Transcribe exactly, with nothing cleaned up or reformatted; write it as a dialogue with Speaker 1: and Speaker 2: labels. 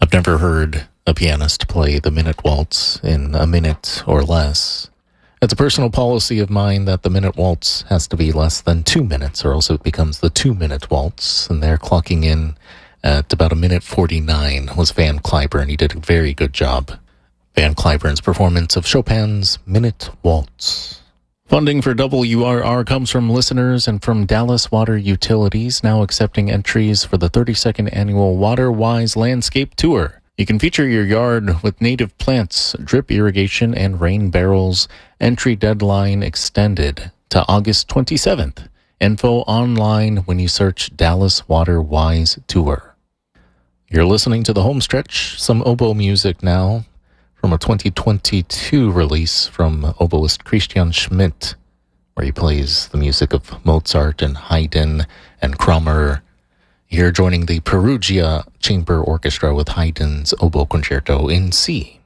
Speaker 1: I've never heard a pianist play the Minute Waltz in a minute or less. It's a personal policy of mine that the Minute Waltz has to be less than two minutes, or else it becomes the two-minute waltz, and they're clocking in at about a minute forty-nine was Van Cliburn. He did a very good job. Van Cliburn's performance of Chopin's Minute Waltz. Funding for W R R comes from listeners and from Dallas Water Utilities, now accepting entries for the thirty-second annual Water Wise Landscape Tour. You can feature your yard with native plants, drip irrigation, and rain barrels. Entry deadline extended to August twenty-seventh. Info online when you search Dallas Water Wise Tour. You're listening to the home stretch, some oboe music now, from a twenty twenty-two release from oboist Christian Schmidt, where he plays the music of Mozart and Haydn and Krummer. Here joining the Perugia Chamber Orchestra with Haydn's Oboe Concerto in C.